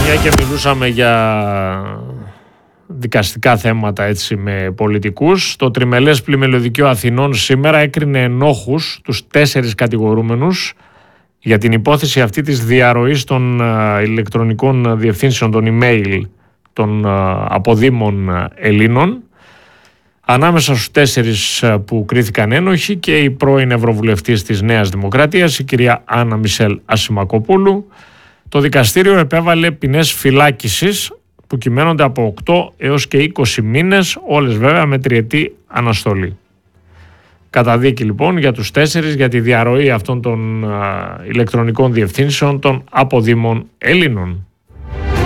Μια και μιλούσαμε για δικαστικά θέματα έτσι με πολιτικούς, το Τριμελές Πλημελιωδικείο Αθηνών σήμερα έκρινε ενόχους τους 4 κατηγορούμενους για την υπόθεση αυτή της διαρροής των ηλεκτρονικών διευθύνσεων, των email των αποδήμων Ελλήνων. Ανάμεσα στους 4 που κρίθηκαν ένοχοι και η πρώην Ευρωβουλευτής της Νέας Δημοκρατίας, η κυρία Άννα Μισελ Ασημακοπούλου. Το δικαστήριο επέβαλε ποινές φυλάκισης που κυμαίνονται από 8 έως και 20 μήνες, όλες βέβαια με 3ετή αναστολή. Καταδίκη λοιπόν για τους 4 για τη διαρροή αυτών των ηλεκτρονικών διευθύνσεων των αποδήμων Ελλήνων.